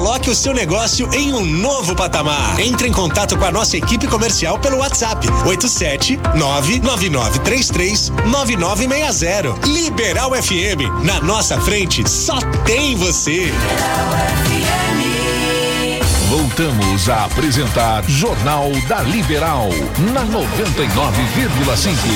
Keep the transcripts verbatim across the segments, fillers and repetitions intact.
coloque o seu negócio em um novo patamar. Entre em contato com a nossa equipe comercial pelo WhatsApp oito sete nove nove nove três três nove nove seis zero. Liberal F M, na nossa frente só tem você. Voltamos a apresentar Jornal da Liberal na noventa e nove vírgula cinco.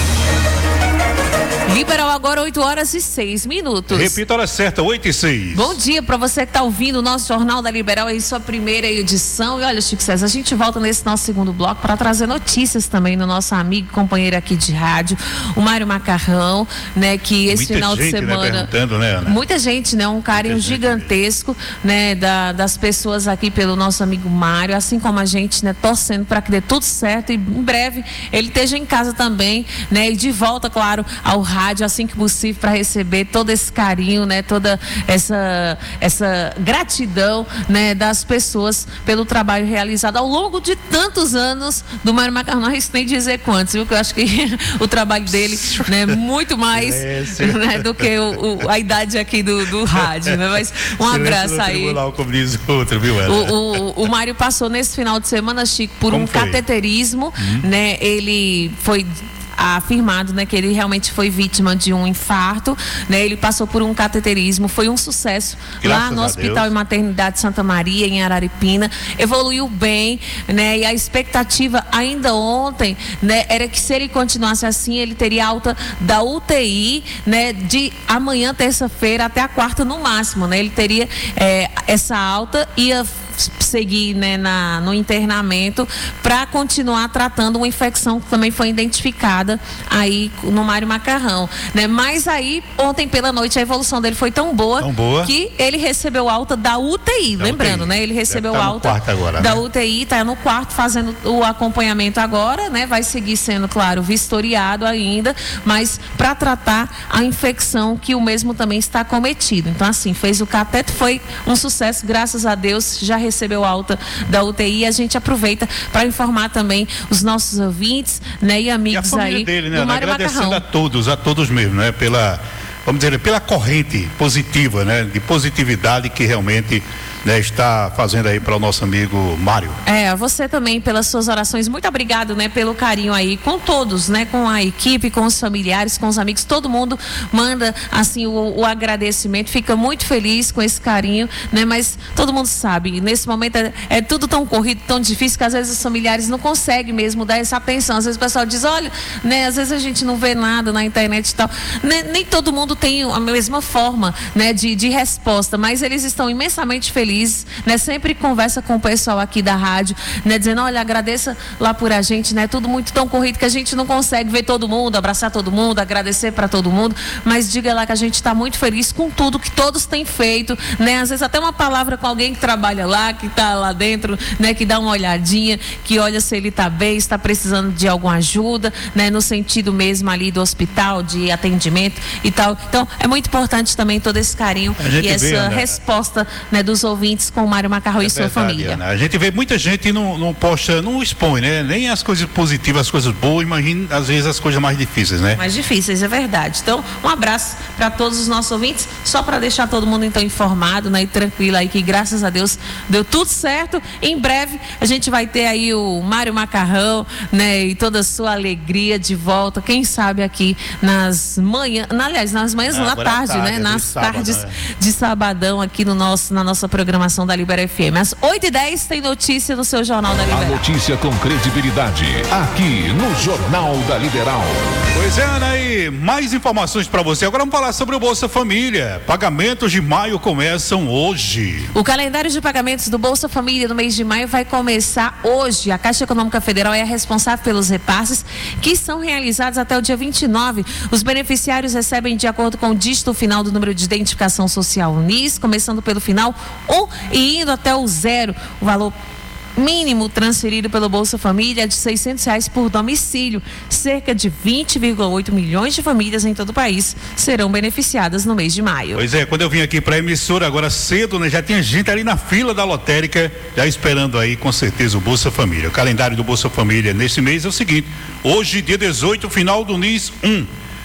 Liberal agora oito horas e seis minutos. Repita a hora certa, oito e seis. Bom dia para você que está ouvindo o nosso Jornal da Liberal em sua primeira edição. E olha, Chico César, a gente volta nesse nosso segundo bloco para trazer notícias também do nosso amigo e companheiro aqui de rádio, o Mário Macarrão, né? Que esse muita final gente, de semana. Né, né, Ana? Muita gente, né? Um carinho muita gigantesco, né? Da, das pessoas aqui pelo nosso amigo Mário, assim como a gente, né? Torcendo para que dê tudo certo e em breve ele esteja em casa também, né? E de volta, claro, ao rádio. Assim que possível, para receber todo esse carinho, né, toda essa essa gratidão, né, das pessoas pelo trabalho realizado ao longo de tantos anos do Mário Macarrão. Não nem dizer quantos, viu? Que eu acho que o trabalho dele, né, muito mais, né, do que o, o, a idade aqui do, do rádio, né? Mas um abraço aí. Como diz outro, viu, o, o, o Mário passou nesse final de semana, Chico, por como um foi? cateterismo, hum. né? Ele foi afirmado, né, que ele realmente foi vítima de um infarto, né? Ele passou por um cateterismo, foi um sucesso Graças lá no Hospital e Maternidade Santa Maria, em Araripina, evoluiu bem, né? E a expectativa ainda ontem, né, era que se ele continuasse assim, ele teria alta da U T I, né, de amanhã, terça-feira, até a quarta no máximo, né? Ele teria é, essa alta, ia seguir, né, na, no internamento para continuar tratando uma infecção que também foi identificada aí no Mário Macarrão, né? Mas aí ontem pela noite a evolução dele foi tão boa, tão boa. que ele recebeu alta da U T I, da lembrando, U T I. Né? Ele recebeu tá alta agora, da né? U T I, está no quarto fazendo o acompanhamento agora, né? Vai seguir sendo, claro, vistoriado ainda, mas para tratar a infecção que o mesmo também está cometido. Então, assim, fez o cateto, foi um sucesso, graças a Deus, já recebeu alta da U T I. A gente aproveita para informar também os nossos ouvintes, né, e amigos e a aí dele, né, do Mário agradecendo Macarrão. a todos, a todos mesmo, né, pela, vamos dizer, pela corrente positiva, né, de positividade que realmente, né, está fazendo aí para o nosso amigo Mário. É, você também pelas suas orações, muito obrigado, né, pelo carinho aí com todos, né, com a equipe, com os familiares, com os amigos, todo mundo manda assim o, o agradecimento, fica muito feliz com esse carinho, né, mas todo mundo sabe, nesse momento é, é tudo tão corrido, tão difícil que às vezes os familiares não conseguem mesmo dar essa atenção, às vezes o pessoal diz, olha, né, às vezes a gente não vê nada na internet e tal, nem, nem todo mundo tem a mesma forma, né, de, de resposta, mas eles estão imensamente felizes, né? Sempre conversa com o pessoal aqui da rádio, né? Dizendo, olha, agradeça lá por a gente, né? Tudo muito tão corrido que a gente não consegue ver todo mundo, abraçar todo mundo, agradecer para todo mundo, mas diga lá que a gente está muito feliz com tudo que todos têm feito, né? Às vezes até uma palavra com alguém que trabalha lá, que está lá dentro, né? Que dá uma olhadinha, que olha se ele está bem, está precisando de alguma ajuda, né? No sentido mesmo ali do hospital, de atendimento e tal. Então, é muito importante também todo esse carinho e essa vê, Ana, resposta, né, dos ouvintes com o Mário Macarrão é e sua verdade, família. Ana. A gente vê muita gente não, não posta, não expõe, né? Nem as coisas positivas, as coisas boas, imagina às vezes as coisas mais difíceis, né? Mais difíceis, é verdade. Então, um abraço para todos os nossos ouvintes, só para deixar todo mundo então informado, né, e tranquilo aí que graças a Deus deu tudo certo. Em breve a gente vai ter aí o Mário Macarrão, né, e toda a sua alegria de volta, quem sabe aqui nas manhãs, aliás, nas manhãs, ah, na tarde, tarde, né, nas sábado, tardes né? de sabadão aqui no nosso, na nossa programação da Libera F M. Às oito e dez tem notícia no seu Jornal da Liberal. A notícia com credibilidade, aqui no Jornal da Liberal. Pois é, Ana, aí, mais informações para você. Agora vamos falar sobre o Bolsa Família. Pagamentos de maio começam hoje. O calendário de pagamentos do Bolsa Família no mês de maio vai começar hoje. A Caixa Econômica Federal é a responsável pelos repasses que são realizados até o dia vinte e nove. Os beneficiários recebem de acordo com o dígito final do número de identificação social N I S, começando pelo final um e indo até o zero. O valor mínimo transferido pelo Bolsa Família é de seiscentos reais por domicílio. Cerca de vinte vírgula oito milhões de famílias em todo o país serão beneficiadas no mês de maio. Pois é, quando eu vim aqui para a emissora agora cedo, né, já tinha gente ali na fila da lotérica, já esperando aí com certeza o Bolsa Família. O calendário do Bolsa Família nesse mês é o seguinte: hoje, dia dezoito, final do N I S um.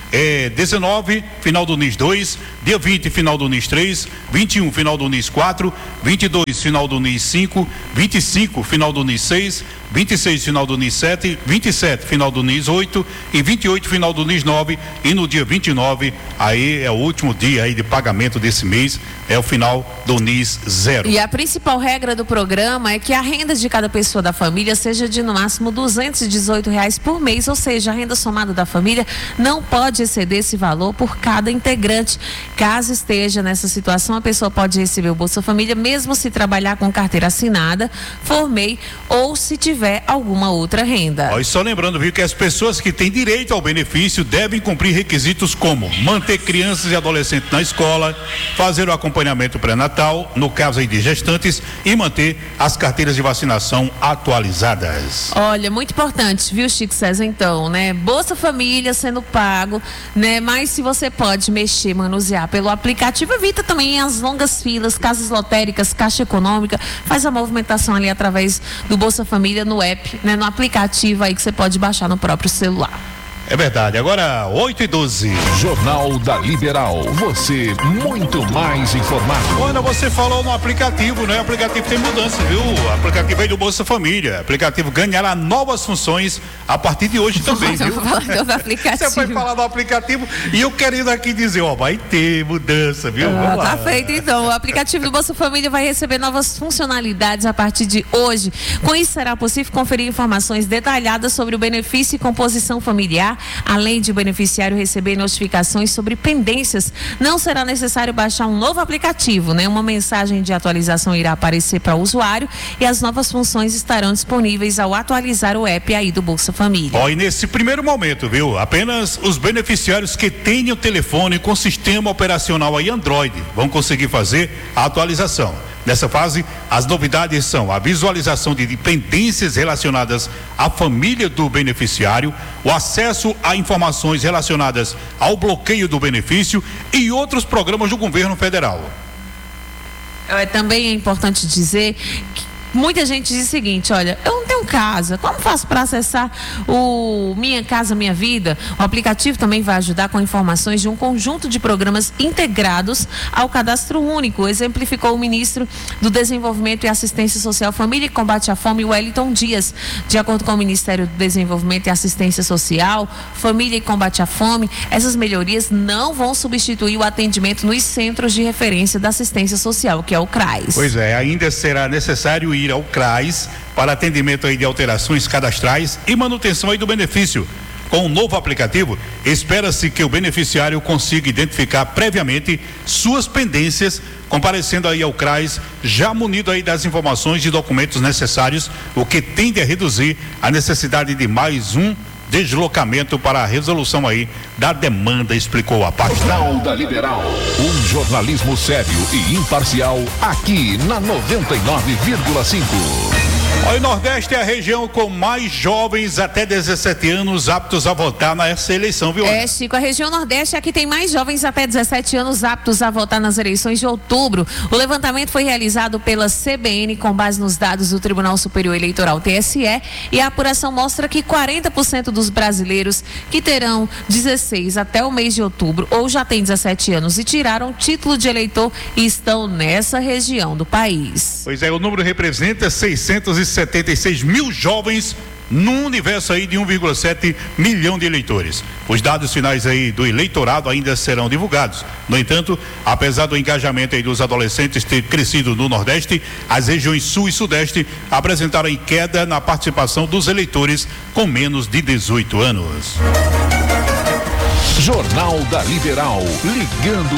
É dezenove, final do N I S dois, dia vinte, final do N I S três, vinte e um, final do N I S quatro, vinte e dois, final do N I S cinco, vinte e cinco, final do N I S seis, vinte e seis, final do N I S sete, vinte e sete, final do N I S oito e vinte e oito, final do N I S nove, e no dia vinte e nove, aí é o último dia aí de pagamento desse mês, é o final do N I S zero. E a principal regra do programa é que a renda de cada pessoa da família seja de no máximo duzentos e dezoito reais por mês, ou seja, a renda somada da família não pode exceder esse valor por cada integrante. Caso esteja nessa situação, a pessoa pode receber o Bolsa Família mesmo se trabalhar com carteira assinada, for M E I ou se tiver alguma outra renda. Ó, e só lembrando, viu, que as pessoas que têm direito ao benefício devem cumprir requisitos como manter crianças e adolescentes na escola, fazer o acompanhamento pré-natal, no caso aí de gestantes, e manter as carteiras de vacinação atualizadas. Olha, muito importante, viu, Chico César, então, né? Bolsa Família sendo pago, né? Mas se você pode mexer, manusear pelo aplicativo, evita também as longas filas, casas lotéricas, Caixa Econômica, faz a movimentação ali através do Bolsa Família no app, né? No aplicativo aí que você pode baixar no próprio celular. É verdade. Agora, oito e doze. Jornal da Liberal. Você muito mais informado. Quando você falou no aplicativo, né? O aplicativo tem mudança, viu? O aplicativo aí do Bolsa Família. O aplicativo ganhará novas funções a partir de hoje também, viu? Do aplicativo. Você foi falar do aplicativo e eu querendo aqui dizer, ó, vai ter mudança, viu? Ah, tá feito então. O aplicativo do Bolsa Família vai receber novas funcionalidades a partir de hoje. Com isso será possível conferir informações detalhadas sobre o benefício e composição familiar, além de o beneficiário receber notificações sobre pendências. Não será necessário baixar um novo aplicativo, né? Uma mensagem de atualização irá aparecer para o usuário e as novas funções estarão disponíveis ao atualizar o app aí do Bolsa Família. Ó, e nesse primeiro momento, viu? Apenas os beneficiários que tenham telefone com sistema operacional aí Android vão conseguir fazer a atualização. Nessa fase, as novidades são a visualização de dependências relacionadas à família do beneficiário, o acesso a informações relacionadas ao bloqueio do benefício e outros programas do governo federal. É, também é importante dizer que muita gente diz o seguinte, olha, eu não tenho casa, como faço para acessar o Minha Casa Minha Vida? O aplicativo também vai ajudar com informações de um conjunto de programas integrados ao cadastro único, exemplificou o ministro do Desenvolvimento e Assistência Social, Família e Combate à Fome, Wellington Dias. De acordo com o Ministério do Desenvolvimento e Assistência Social, Família e Combate à Fome, essas melhorias não vão substituir o atendimento nos Centros de Referência da Assistência Social, que é o CRAS. Pois é, ainda será necessário ir ao CRAS para atendimento aí de alterações cadastrais e manutenção aí do benefício. Com o novo aplicativo, espera-se que o beneficiário consiga identificar previamente suas pendências, comparecendo aí ao CRAS, já munido aí das informações e documentos necessários, o que tende a reduzir a necessidade de mais um deslocamento para a resolução aí da demanda, explicou a página. Jornal da Liberal, um jornalismo sério e imparcial aqui na noventa e nove vírgula cinco. O Nordeste é a região com mais jovens até dezessete anos aptos a votar nessa eleição, viu? É, Chico, a região Nordeste é a que tem mais jovens até dezessete anos aptos a votar nas eleições de outubro. O levantamento foi realizado pela C B N com base nos dados do Tribunal Superior Eleitoral, T S E, e a apuração mostra que quarenta por cento dos brasileiros que terão dezesseis até o mês de outubro ou já têm dezessete anos e tiraram título de eleitor e estão nessa região do país. Pois é, o número representa seiscentos e setenta e seis mil jovens num universo aí de um vírgula sete milhão de eleitores. Os dados finais aí do eleitorado ainda serão divulgados. No entanto, apesar do engajamento aí dos adolescentes ter crescido no Nordeste, as regiões Sul e Sudeste apresentaram aí queda na participação dos eleitores com menos de dezoito anos. Jornal da Liberal, ligando